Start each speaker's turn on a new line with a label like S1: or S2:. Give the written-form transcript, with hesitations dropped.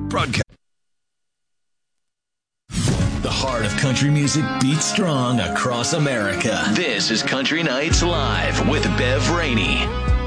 S1: Broadcast.
S2: The heart of country music beats strong across America. This is Country Nights Live with Bev Rainey.